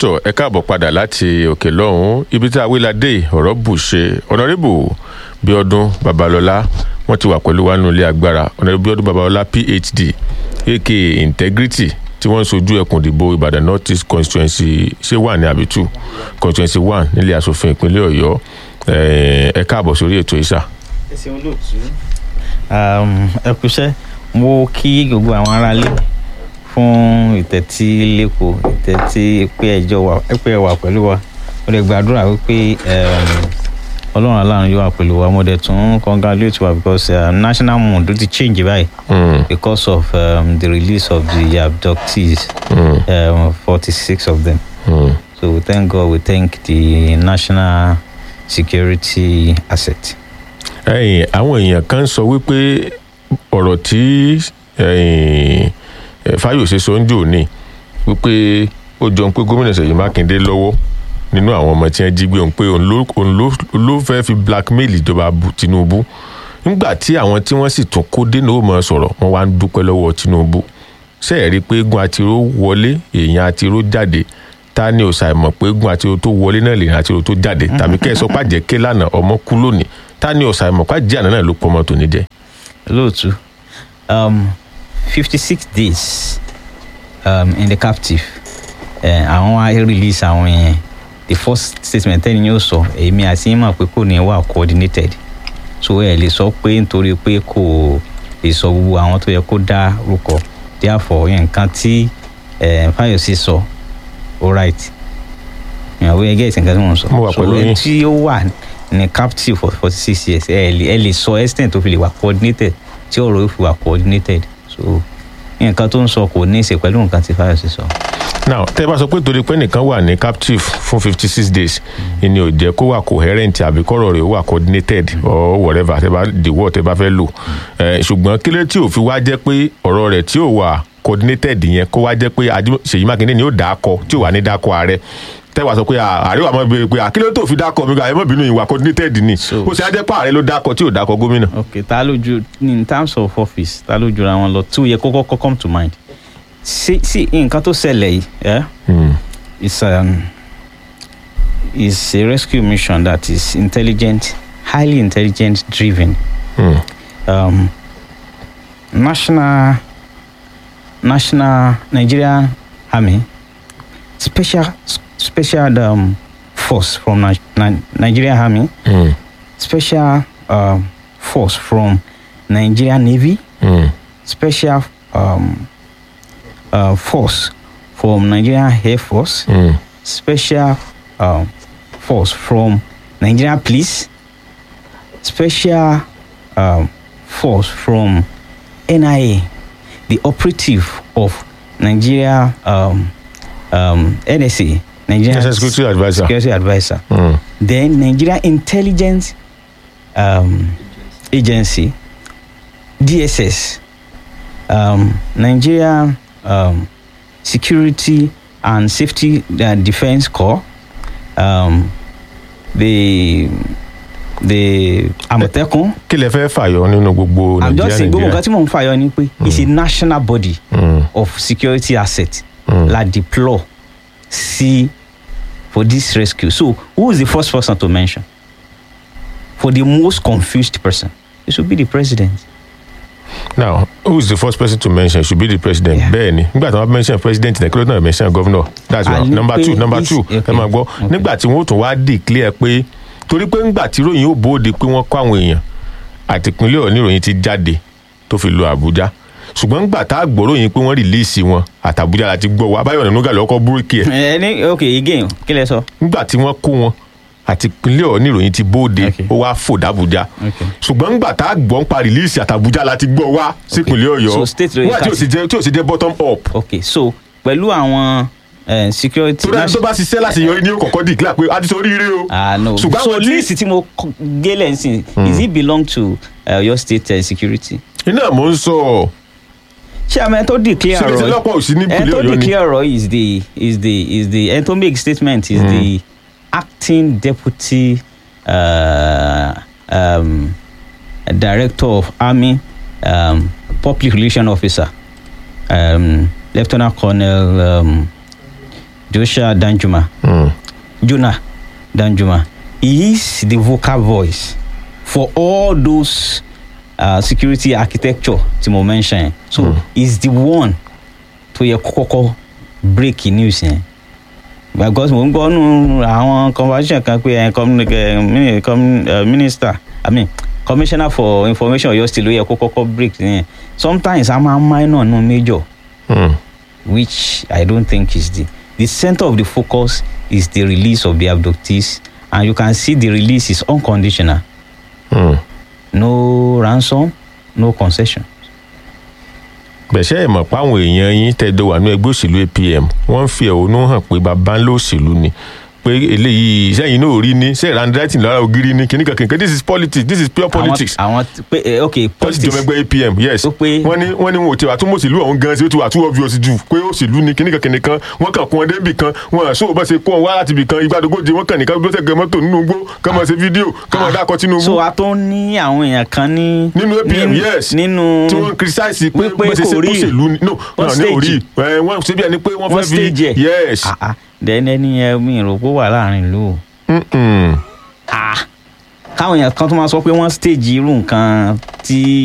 tó ẹ káàbọ̀ padà láti òkè lọ́hùn ibi tí awíládé ọ̀rọ̀ bù ṣe ọ̀nàrẹ́bù Bíọ́dún Babalọ́lá wọ́n ti wà pẹ̀lú wa nínú ilé agbára ọ̀nàrẹ́bù Bíọ́dún Babalọ́lá PhD aka Integrity tí wọ́n ń sojú ẹkùn ìdìbò Ìbàdàn North East constituency ṣé 1 ní àbí 2 constituency 1 nílé asòfin ìpínlẹ̀ Ọ̀yọ́ ẹ káàbọ̀ sórí ètò ìṣà. ẹ ṣeun lóòtú ẹ kúṣẹ́ mo kí gbogbo àwọn aráalé fún ìtẹ́tí lẹ́kọ̀ọ́ ìtẹ́tí pé ẹ wà pẹ̀lú wa mo lè gbàdúrà wípé Ọlọ́run aláàánú yóò wà pẹ̀lú wa mo dẹ̀ tún congratulate wa because national mood ti change báyìí because of the release of the abductees 46 of them so we thank God, we thank the national security asset. Àwọn èèyàn kan sọ wípé ọ̀rọ̀ tí Fáyọ̀ṣe sọ ń jò ní wípé ó jọ pé gómìnà Ṣèyí Mákindé lọ́wọ́ nínú àwọn ọmọ tí wọ́n jí gbé òun pé òun ló fẹ́ fi blackmail ìjọba Tinubu nígbà tí àwọn tí wọ́n sì tún kó dénú ó mọ̀ sọ̀rọ̀ wọ́n wá ń dúpẹ́ lọ́wọ́ Tinubu ṣé ẹ rí pé eégún àtiró wọlé èèyàn àtiró jáde ta ni ò ṣàìmọ̀ pé eégún àtiró tó wọlé náà lè rìn àtiró tó jáde tàbí kẹ́ ẹ sọ pàjẹ́ ké lánàá ọmọ kú lónìí ta ni ò ṣàìmọ̀ pàjẹ́ àná náà ló pọ̀ ọmọ tòní jẹ. lóòtú 56 days in the captive àwọn á release àwọn yẹn the first statement tẹ́ni yóò sọ èmi àti yín mọ̀ pé kò ní wà coordinated so ẹ lè sọ pé nítorí pé kò lè sọ gbogbo àwọn tó yẹ kó dá rúkọ therefore nǹkan tí Fáyọ̀ṣe sọ alright ìyàwó ẹgẹ́ ìsìnká tí wọ́n sọ so ẹni tí ó wà ní captive for 46 years ẹ lè sọ extent tó fi lè wà coordinated tí ọ̀rọ̀ yóò fi wà coordinated so nǹkan tó ń sọ kò ní í ṣe pẹ̀lú nǹkan tí Fáyọ̀ṣe sọ. now tẹ́ bá sọ pé torí pé nìkan wà ní captive fún 56 days ìní ò jẹ́ kó wà coherent àbí kọ́rọ̀ rẹ̀ wà coordinated or whatever tẹ́ bá the word tẹ́ bá fẹ́ lò ṣùgbọ́n kílẹ̀ tí ò fi wá jẹ́ pé ọ̀rọ̀ rẹ̀ tí ò wà coordinated yẹn kó wá jẹ́ pé Ṣèyí Mákindé ni ó dákọ tí ò wà ní dákọ ààrẹ tẹ́wà sọ pé ààrẹ wà mọ́ bèrè pé àkílẹ̀ tó fi dákọ mi ẹ má bínú ìwà coordinated ni ó ṣe á jẹ́ pé ààrẹ ló dákọ tí ò dákọ gómìnà. ok ta ló ju in terms of office ta ló jura wọn lọ tí ó yẹ kọ́kọ́ come to mind sí nǹkan tó ṣẹlẹ̀ yìí is a rescue mission that is intelligent, highly intelligent driven. National Nigerian Army special force from Nigerian Army, special force from Nigerian Navy, special force from Nigerian Air Force, special force from Nigerian Police, special force from NIA, the operative of Nigeria NSA, Nigerian Security Advisor. Then Nigeria Intelligence Agency, DSS, Nigeria Security and Safety Defense Corps, the Àmọ̀tẹ́kùn. kí lẹ fẹ́ fàyọ nínú gbogbo Nàìjíríà? I'm just saying gbogbo nǹkan tí mò ń fàyọ ni pé it's a national body of security asset la deploy for this rescue. So who is the first person to mention? For the most confused person, it should be the president. Now, who is the first person to mention? Should be the president. Bẹ́ẹ̀ni, nígbà tí wọ́n mention president ní kílódé náà mention governor. That's one. Number two. Ẹ máa gbọ́. Nígbà tí wọ́n tún wá declare pé torí pé nígbà tí ròyìn ó bóde pé wọ́n kọ́ àwọn èèyàn àti ìpínlẹ̀ Ọ̀yọ́ níròyìn ti jáde tó fi lọ Àbújá. Ṣùgbọ́n nígbà tá a gbọ́ròyìn pé wọ́n release wọn àtàbújá láti gbọ́ wa Báyọ̀ Nànúgà lọ́kọ́ búrúkì ẹ̀. Okay, again, kí lẹ sọ? Nígbà tí wọ́n kó wọn àti ìpínlẹ̀ Ọ̀yọ́ níròyìn ti bóde ó wá fò d'Àbújá ṣùgbọ́n nígbà tá a gbọ́ ń pa release àtàbújá láti gbọ́ wá sí ìpínlẹ̀ Ọ̀yọ́ wọ́n tí ò sì jẹ́ bottom up. Okay, so pẹ̀lú àwọn security. tó bá ṣiṣẹ́ láti yọrí ní kọ̀kọ́ declare pé a ti sọ oríire o. No, so list tí mo gélé ń sìn is it belong to your state security? iná mò ń sọ. ṣé àmọ́ ẹni tó declare ọ̀rọ̀ ṣe lọ́pọ̀ òsì ní ìpínlẹ̀ Ọ̀yọ́ ni. ẹni tó declare ọ̀rọ̀ is the ẹni tó make statement is the acting deputy director of Army Public Relations Officer, Lieutenant Colonel Joshua Danjuma. Jonah Danjuma. He is the vocal voice for all those security architecture tí mo mention. So he's the one tó yẹ kọ́kọ́ break news yẹn. Because mo ń gbọ́ nù àwọn conversation kan pé minister, commissioner for information Ọ̀yọ́ State ló yẹ kọ́kọ́ break yẹn. Sometimes a máa minor no major. Which I don't think is the center of the focus is the release of the abductees, and you can see the release is unconditional. No ransom, no concession. Bẹ̀ṣẹ́ ìmọ̀ páwọn èèyàn yín tẹ́jọ wà ní ẹgbẹ́ òṣèlú APM wọ́n ń fi ẹ̀hónú hàn pé bàbá ńlá òṣèlú ni pé eléyìí sẹ́yìn náà ò rí ní sẹ́yìn handwriting lára ògiri ní kìnnìkan kìnnìkan this is politics, this is pure politics. àwọn pé okay politics. tọ́sí ìjọba ẹgbẹ́ APM yes wọ́n ní wọn ò tiwa tún mọ̀ òṣèlú ọ̀hún gan-an sí ó ti wà too obvious jù pé òṣèlú ni kìnnìkan kìnnìkan wọ́n kàn kún ọdẹ níbì kan wọn àṣọ bá ṣe kó wọn wá láti ibì kan Igbádogóje wọ́n kàn nìkan gbọ́sẹ̀ gẹ mọ́tò nínú igbó kàn máa ṣe fídíò kàn máa dákọ̀ Tinubu. so a tó ní àwọn èèyàn kan ní. nínú APM yes nínú tí wọ́n criticize pé bó ṣe ṣe òṣèlú ni no ní orí wọ́n ṣe bí ẹni pé wọ́n fẹ́ fi yes. then ẹni ẹ mi rò pé wà láàrin ìlú. káwọn èèyàn kan tó máa sọ pé wọ́n stage irú nǹkan tí.